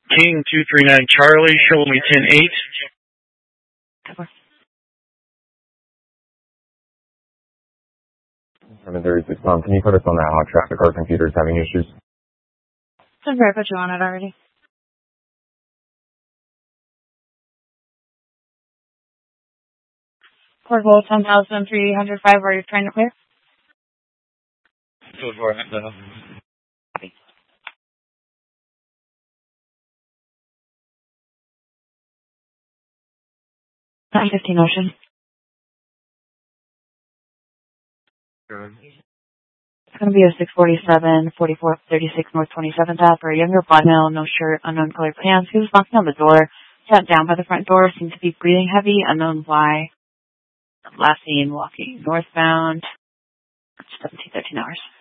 King 239 Charlie, show me 10-8. Can you put us on that hot traffic? Our computer's having issues. I'm sorry, I put you on it already. Port Hold 10,305, are you trying to clear? Go for it. 915 Ocean. It's going to be a 647, 4436 North 27th Ave for a younger black male, no shirt, unknown colored pants. He was knocking on the door, sat down by the front door, seemed to be breathing heavy, unknown why. Last seen walking northbound. 17-13 hours.